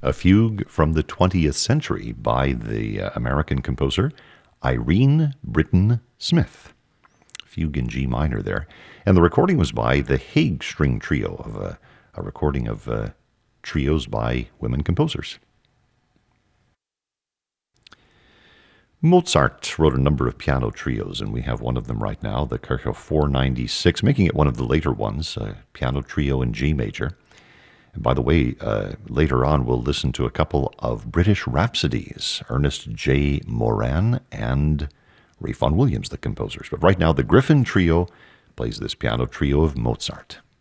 a fugue from the 20th century by the American composer Irene Britton Smith. Fugue in G minor there. And the recording was by the Hague String Trio, of a recording of trios by women composers. Mozart wrote a number of piano trios, and we have one of them right now, the Kirchhoff 496, making it one of the later ones, a piano trio in G major. And by the way, later on we'll listen to a couple of British rhapsodies, Ernest J. Moran and Ray Vaughan Williams, the composers. But right now, the Griffin Trio plays this piano trio of Mozart.